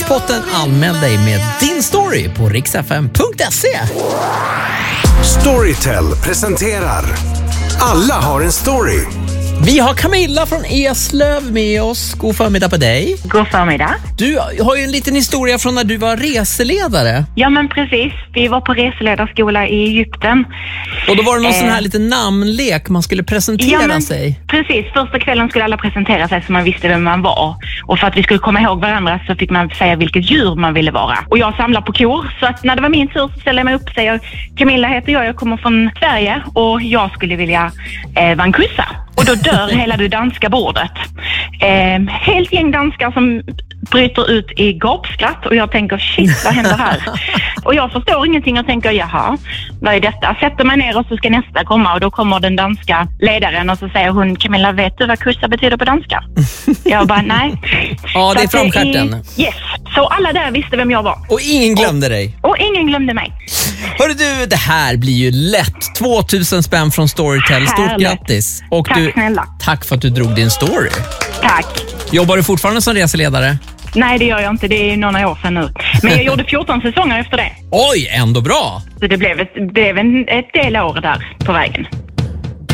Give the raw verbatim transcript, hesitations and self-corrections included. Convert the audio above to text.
Rikspotten, anmäl dig med din story på riks f m punkt se. Storytel presenterar Alla har en story. Vi har Camilla från Eslöv med oss. God förmiddag på dig. God förmiddag. Du har ju en liten historia från när du var reseledare. Ja, men precis. Vi var på reseledarskola i Egypten. Och då var det någon eh. sån här liten namnlek. Man skulle presentera ja, men, sig. Precis. Första kvällen skulle alla presentera sig så man visste vem man var. Och för att vi skulle komma ihåg varandra så fick man säga vilket djur man ville vara. Och jag samlar på kor. Så att när det var min tur så ställde jag mig upp och säger: Camilla heter jag, jag kommer från Sverige och jag skulle vilja eh, vara en kussa. Och då dör hela det danska bordet. Eh, helt gäng danskar som bryter ut i gapskratt och jag tänker, shit, vad händer här? Och jag förstår ingenting och tänker, jaha, vad är detta? Sätter mig ner och så ska nästa komma och då kommer den danska ledaren och så säger hon: Camilla, vet du vad kussa betyder på danska? Jag bara, nej. Ja, det är så framskärten. Yes, så alla där visste vem jag var. Och ingen glömde och, dig. Och ingen glömde mig. Hörru du, det här blir ju lätt. tvåtusen spänn från Storytel. Stort Härligt. Grattis. Och tack du, snälla. Tack för att du drog din story. Tack. Jobbar du fortfarande som reseledare? Nej, det gör jag inte. Det är några år sedan nu. Men jag gjorde fjorton säsonger efter det. Oj, ändå bra. Så det blev ett, det blev en, ett del år där på vägen.